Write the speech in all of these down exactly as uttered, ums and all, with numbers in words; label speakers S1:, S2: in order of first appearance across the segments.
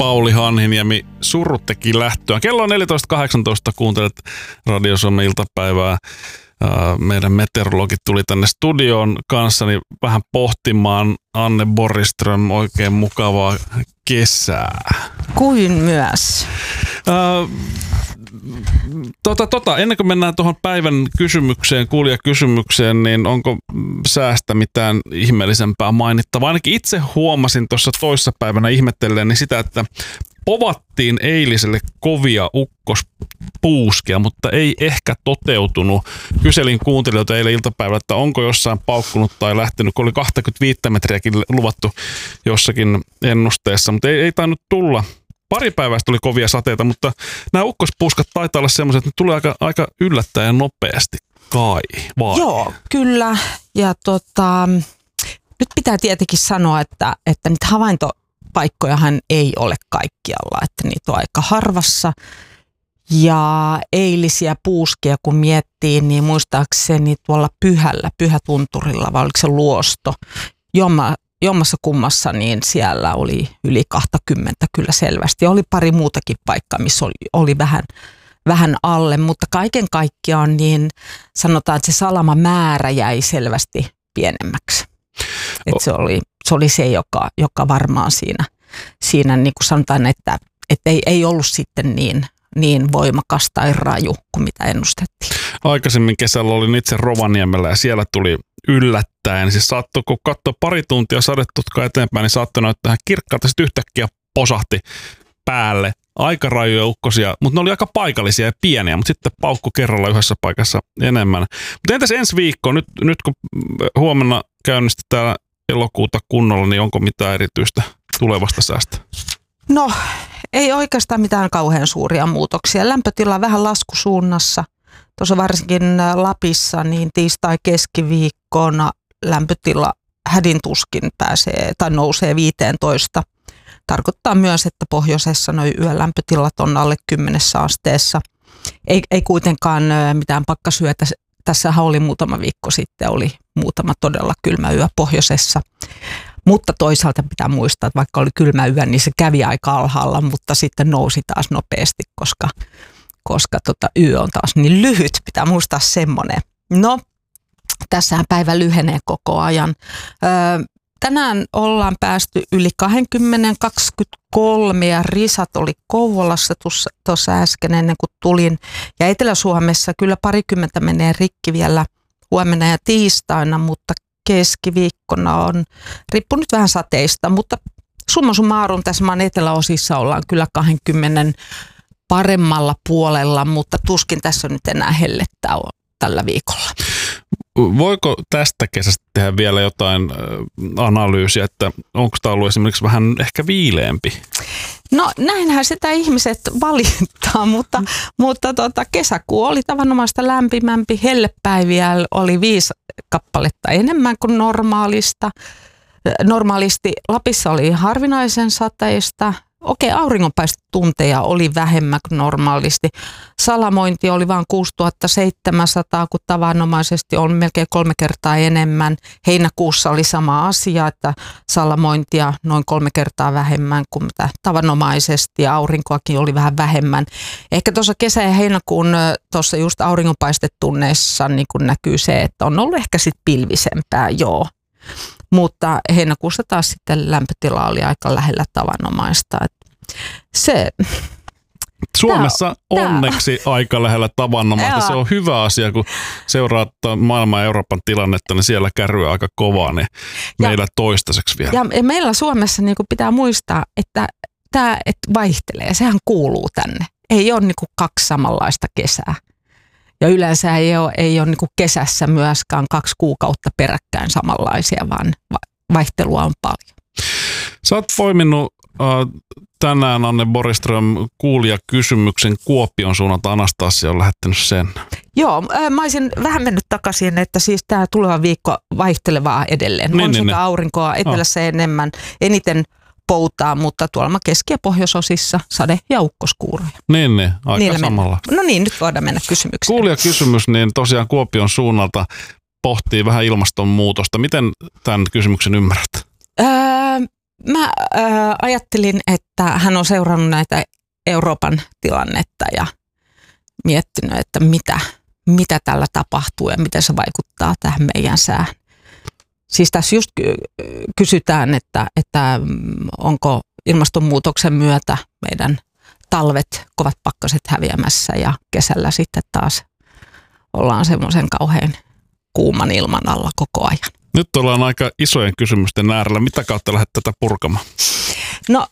S1: Pauli Hanhiniemi, surut teki lähtöä. Kello on neljätoista kahdeksantoista, kuuntelet Radio Suomen iltapäivää. Meidän meteorologi tuli tänne studioon kanssani vähän pohtimaan. Anne Borgström, oikein mukavaa kesää.
S2: Kuin myös.
S1: Äh, tota, tota, ennen kuin mennään tuohon päivän kysymykseen, kuulijakysymykseen, niin onko säästä mitään ihmeellisempää mainittavaa? Ainakin itse huomasin tuossa toissapäivänä ihmetellen niin sitä, että povattiin eiliselle kovia ukkospuuskia, mutta ei ehkä toteutunut. Kyselin kuuntelijoita eilen iltapäivällä, että onko jossain paukkunut tai lähtenyt, kun oli kaksikymmentäviisi metriäkin luvattu jossakin ennusteessa, mutta ei, ei tainnut tulla. Pari päivästä tuli kovia sateita, mutta nämä ukkospuuskat taitaa olla sellaiset, että ne tulee aika, aika yllättäen nopeasti. Kai, vai?
S2: Joo, kyllä. Ja tota, nyt pitää tietenkin sanoa, että, että niitä havaintopaikkojahan ei ole kaikkialla, että niitä on aika harvassa. Ja eilisiä puuskia kun miettii, niin muistaakseni tuolla Pyhällä, Pyhätunturilla, vai oliko se Luosto, jomma, jommassa kummassa, niin siellä oli yli kaksikymmentä kyllä selvästi. Oli pari muutakin paikkaa, missä oli, oli vähän, vähän alle, mutta kaiken kaikkiaan niin sanotaan, että se salamamäärä jäi selvästi pienemmäksi. Et se, oli, se oli se, joka, joka varmaan siinä, siinä niin kuin sanotaan, että, että ei, ei ollut sitten niin, niin voimakas tai raju kuin mitä ennustettiin.
S1: Aikaisemmin kesällä olin itse Rovaniemellä ja siellä tuli yllättäen. Siis saattoi, kun katsoi pari tuntia sadetutkaa eteenpäin, niin saattoi näyttää kirkkaalta, sitten yhtäkkiä posahti päälle. Aika rajuja ukkosia, mutta ne oli aika paikallisia ja pieniä, mutta sitten paukku kerralla yhdessä paikassa enemmän. Mutta entäs ensi viikko, nyt, nyt kun huomenna käynnistetään elokuuta kunnolla, niin onko mitään erityistä tulevasta säästä?
S2: No, ei oikeastaan mitään kauhean suuria muutoksia. Lämpötila on vähän laskusuunnassa. Tuossa varsinkin Lapissa niin tiistai-keskiviikkona lämpötila hädintuskin pääsee tai nousee viisitoista. Tarkoittaa myös, että pohjoisessa nuo yölämpötilat on alle kymmenessä asteessa. Ei, ei kuitenkaan mitään pakkasyötä. Tässähän oli muutama viikko sitten, oli muutama todella kylmä yö pohjoisessa. Mutta toisaalta pitää muistaa, että vaikka oli kylmä yö, niin se kävi aika alhaalla, mutta sitten nousi taas nopeasti, koska, koska tota yö on taas niin lyhyt. Pitää muistaa semmoinen. No, tässähän päivä lyhenee koko ajan. Öö, tänään ollaan päästy yli kaksikymmentä kaksikymmentäkolme ja risat oli Kouvolassa tuossa äsken ennen kuin tulin. Ja Etelä-Suomessa kyllä parikymmentä menee rikki vielä huomenna ja tiistaina, mutta keskiviikkona on riippunut vähän sateista, mutta summa summarum tässä maan eteläosissa ollaan kyllä kaksikymmentä paremmalla puolella, mutta tuskin tässä nyt enää hellettää tällä viikolla.
S1: Voiko tästä kesästä tehdä vielä jotain analyysiä, että onko tämä ollut esimerkiksi vähän ehkä viileämpi?
S2: No näinhän sitä ihmiset valittaa, mutta, mutta tota, kesäkuu oli tavanomaista lämpimämpi, hellepäiviä oli viisi kappaletta enemmän kuin normaalista. Normaalisti Lapissa oli harvinaisen sateista. Okei, auringonpaistetunteja oli vähemmän kuin normaalisti. Salamointi oli vain kuusituhattaseitsemänsataa, kun tavanomaisesti on melkein kolme kertaa enemmän. Heinäkuussa oli sama asia, että salamointia noin kolme kertaa vähemmän kuin mitä tavanomaisesti. Aurinkoakin oli vähän vähemmän. Ehkä tuossa kesä- ja heinäkuun tuossa just auringonpaistetunneissa niin kun näkyy se, että on ollut ehkä sitten pilvisempää, joo. Mutta heinäkuussa taas sitten lämpötila oli aika lähellä tavanomaista. Se,
S1: Suomessa
S2: tää,
S1: onneksi tää. aika lähellä tavanomaista. Jaa. Se on hyvä asia, kun seuraa maailman ja Euroopan tilannetta, niin siellä kärryy aika kovaa, niin ja, meillä toistaiseksi vielä.
S2: Ja meillä Suomessa niin pitää muistaa, että tämä vaihtelee. Sehän kuuluu tänne. Ei ole niin kaksi samanlaista kesää. Ja yleensä ei ole, ei ole niin kuin kesässä myöskään kaksi kuukautta peräkkäin samanlaisia, vaan vaihtelua on paljon.
S1: Sä oot poiminut äh, tänään, Anne Borgström, kuulijakysymyksen Kuopion suunnalta. Anastasia on lähettänyt sen.
S2: Joo, äh, mä olisin vähän mennyt takaisin, että siis tämä tuleva viikko vaihtelevaa edelleen.
S1: Niin,
S2: on
S1: niin,
S2: sekä aurinkoa etelässä oh. enemmän, eniten poutaa, mutta tuolla keski- ja pohjoisosissa sade- ja ukkoskuuroja.
S1: Niin, niin, aika Niillä samalla.
S2: Mennä. No niin, nyt voidaan mennä kysymykseen.
S1: Kuulijakysymys, niin tosiaan Kuopion suunnalta pohtii vähän ilmastonmuutosta. Miten tämän kysymyksen ymmärrät?
S2: Öö, mä äh, ajattelin, että hän on seurannut näitä Euroopan tilannetta ja miettinyt, että mitä, mitä tällä tapahtuu ja miten se vaikuttaa tähän meidän säähän. Siis tässä just kysytään, että, että onko ilmastonmuutoksen myötä meidän talvet, kovat pakkaset häviämässä ja kesällä sitten taas ollaan semmoisen kauhean kuuman ilman alla koko ajan.
S1: Nyt ollaan aika isojen kysymysten äärellä. Mitä kautta lähdet tätä purkamaan?
S2: No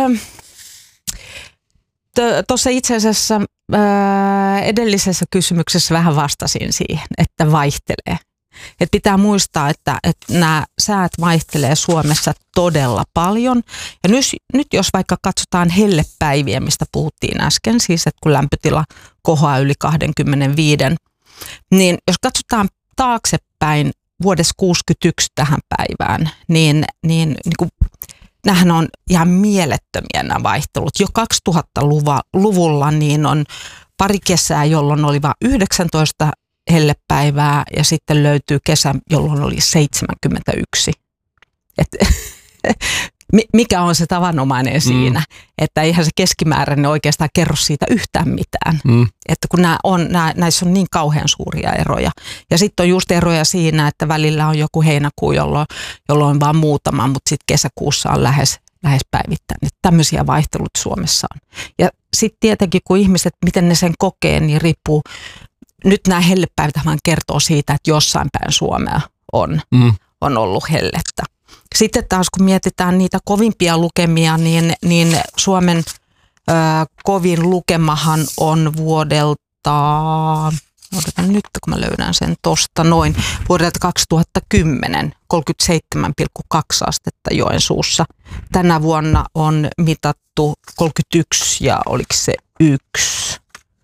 S2: tuossa itse asiassa ää, edellisessä kysymyksessä vähän vastasin siihen, että vaihtelee. Et pitää muistaa, että, että nämä säät vaihtelee Suomessa todella paljon. Ja nyt, nyt jos vaikka katsotaan hellepäiviä, mistä puhuttiin äsken, siis että kun lämpötila kohoaa yli kaksikymmentäviisi, niin jos katsotaan taaksepäin vuodessa kuusikymmentäyksi tähän päivään, niin, niin, niin kuin, nämähän on ihan mielettömiä nämä vaihtelut. Jo kaksituhattaluvulla niin on pari kesää, jolloin oli vain yhdeksäntoista hellepäivää ja sitten löytyy kesä, jolloin oli seitsemänkymmentäyksi. Et, mikä on se tavanomainen siinä, mm. että eihän se keskimääräinen oikeastaan kerro siitä yhtään mitään. Mm. Että kun nämä on, nämä, näissä on niin kauhean suuria eroja. Ja sitten on just eroja siinä, että välillä on joku heinäkuu, jolloin, jolloin on vaan muutama, mutta sitten kesäkuussa on lähes, lähes päivittäin. Että tämmöisiä vaihtelut Suomessa on. Ja sitten tietenkin, kun ihmiset, miten ne sen kokee, niin riippuu. Nyt nämä hellepäivät vaan kertoo siitä, että jossain päin Suomea on, mm. on ollut hellettä. Sitten taas kun mietitään niitä kovimpia lukemia, niin, niin Suomen ö, kovin lukemahan on vuodelta, odotan nyt kun mä löydän sen tosta noin, vuodelta kaksituhattakymmenen, kolmekymmentäseitsemän pilkku kaksi astetta Joensuussa. Tänä vuonna on mitattu kolmekymmentäyksi ja oliko se yksi.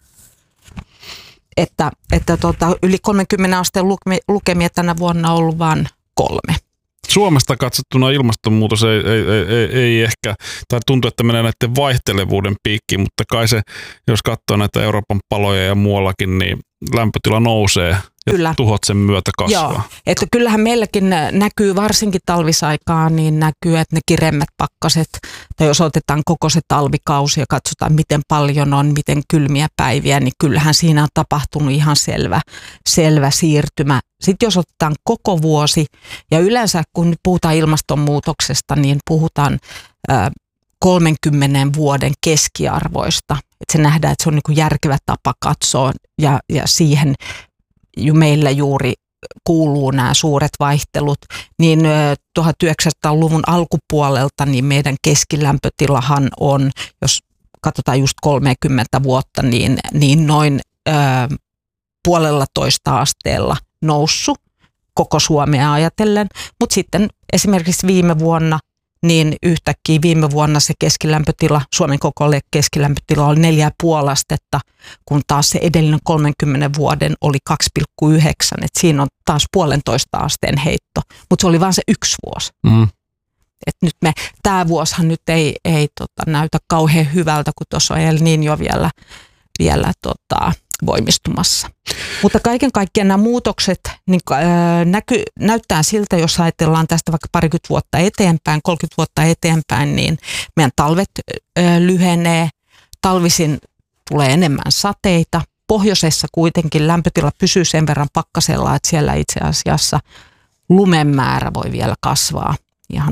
S2: Että, että tota, yli kolmekymmentä asteen lukemia tänä vuonna on ollut vain kolme.
S1: Suomesta katsottuna ilmastonmuutos ei, ei, ei, ei ehkä, tai tuntuu, että menee näiden vaihtelevuuden piikkiin, mutta kai se, jos katsoo näitä Euroopan paloja ja muuallakin, niin lämpötila nousee ja Kyllä. tuhot sen myötä kasvaa.
S2: Joo, että kyllähän meilläkin näkyy varsinkin talvisaikaan, niin näkyy, että ne kiremmät pakkaset, tai jos otetaan koko se talvikausi ja katsotaan, miten paljon on, miten kylmiä päiviä, niin kyllähän siinä on tapahtunut ihan selvä, selvä siirtymä. Sitten jos otetaan koko vuosi, ja yleensä kun nyt puhutaan ilmastonmuutoksesta, niin puhutaan äh, kolmenkymmenen vuoden keskiarvoista. Että se nähdään, että se on niin kuin järkevä tapa katsoa, ja, ja siihen ju meillä juuri kuuluu nämä suuret vaihtelut, niin tuhatyhdeksänsataaluvun alkupuolelta niin meidän keskilämpötilahan on, jos katsotaan just kolmekymmentä vuotta, niin, niin noin ö, puolella toista asteella noussut koko Suomea ajatellen, mutta sitten esimerkiksi viime vuonna, niin yhtäkkiä viime vuonna se keskilämpötila, Suomen kokolle keskilämpötila oli neljä pilkku viisi astetta, kun taas se edellinen kolmenkymmenen vuoden oli kaksi pilkku yhdeksän, että siinä on taas puolentoista asteen heitto, mutta se oli vaan se yksi vuosi. Mm. Et nyt me, tämä vuosihan nyt ei, ei tota, näytä kauhean hyvältä, kun tuossa on El Niño vielä, vielä tota, voimistumassa. Mutta kaiken kaikkiaan nämä muutokset niin, ää, näky, näyttää siltä, jos ajatellaan tästä vaikka parikymmentä vuotta eteenpäin, kolmekymmentä vuotta eteenpäin, niin meidän talvet ää, lyhenee, talvisin tulee enemmän sateita. Pohjoisessa kuitenkin lämpötila pysyy sen verran pakkasella, että siellä itse asiassa lumen määrä voi vielä kasvaa ihan,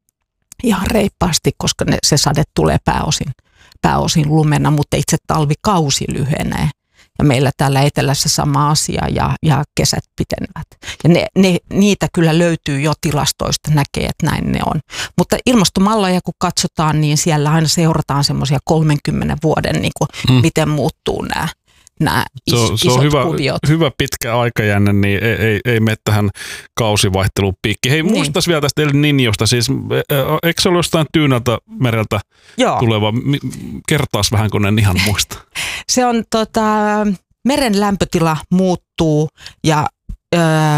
S2: ihan reippaasti, koska ne, se sade tulee pääosin, pääosin lumena, mutta itse talvikausi lyhenee. Ja meillä täällä etelässä sama asia ja, ja kesät pitenevät. Ja ne, ne, niitä kyllä löytyy jo tilastoista, näkee, että näin ne on. Mutta ilmastomalleja kun katsotaan, niin siellä aina seurataan semmoisia kolmenkymmenen vuoden, niin kuin, mm. miten muuttuu nämä, nämä is,
S1: se on, se
S2: isot
S1: on hyvä,
S2: kuviot.
S1: hyvä pitkä aikajänne, niin ei, ei, ei mene tähän kausivaihteluun piikki. Hei, niin. Muistaisi vielä tästä El Niñosta, siis eikö se ole jostain Tyyneltä mereltä Joo. tuleva? Kertaas vähän, kun en ihan muista.
S2: Se on tota, meren lämpötila muuttuu ja ö,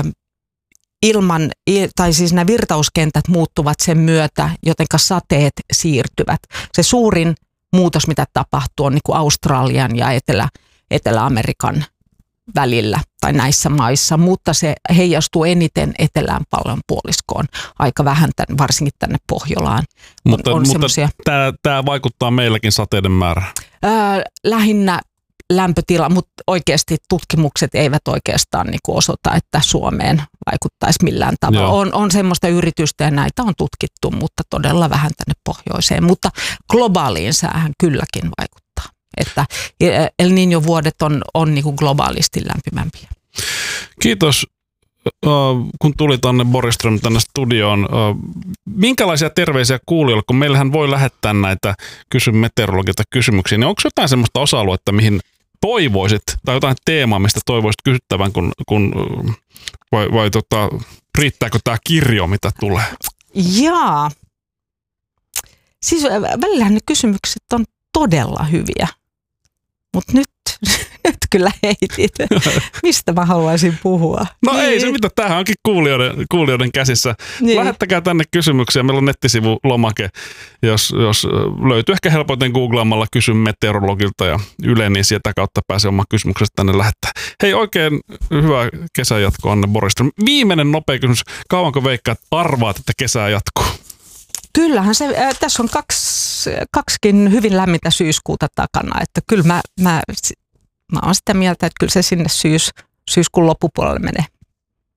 S2: ilman, tai siis nämä virtauskentät muuttuvat sen myötä, jotenka sateet siirtyvät. Se suurin muutos, mitä tapahtuu, on niin kuin Australian ja Etelä, Etelä-Amerikan välillä tai näissä maissa, mutta se heijastuu eniten etelään pallonpuoliskoon, aika vähän tämän, varsinkin tänne Pohjolaan.
S1: Mutta,
S2: on
S1: mutta tämä, tämä vaikuttaa meilläkin sateiden määrään.
S2: Ää, lähinnä lämpötila, mutta oikeasti tutkimukset eivät oikeastaan niin kuin osoita, että Suomeen vaikuttaisi millään tavalla. On, on semmoista yritystä ja näitä on tutkittu, mutta todella vähän tänne pohjoiseen, mutta globaaliin säähän kylläkin vaikuttaa. Että El Niño-vuodet on, on niin kuin globaalisti lämpimämpiä.
S1: Kiitos, kun tuli tänne Borgström tänne studioon. Minkälaisia terveisiä kuulijoille, kun meillähän voi lähettää näitä kysy meteorologilta kysymyksiä, niin onko jotain semmoista osa-aluetta, mihin toivoisit, tai jotain teemaa, mistä toivoisit kysyttävän, kun, kun vai, vai tota, riittääkö tämä kirjo, mitä tulee?
S2: Jaa. Siis välillähän ne kysymykset on todella hyviä, mutta nyt, nyt kyllä heitit. Mistä mä haluaisin puhua?
S1: No
S2: niin.
S1: Ei se mitä, tämähän onkin kuulijoiden, kuulijoiden käsissä. Niin. Lähettäkää tänne kysymyksiä, meillä on nettisivu lomake, jos, jos löytyy ehkä helpoiten googlaamalla kysy meteorologilta ja Yle, niin sieltä kautta pääsee oman kysymyksestä tänne lähettää. Hei, oikein hyvää kesän jatkoa, Anne Borgström. Viimeinen nopea kysymys, kauanko veikkaat arvaat, että kesää jatkuu?
S2: Kyllähän se, äh, tässä on kaksi, kaksikin hyvin lämmintä syyskuuta takana, että kyllä mä, mä, mä oon sitä mieltä, että kyllä se sinne syys, syyskuun loppupuolelle menee.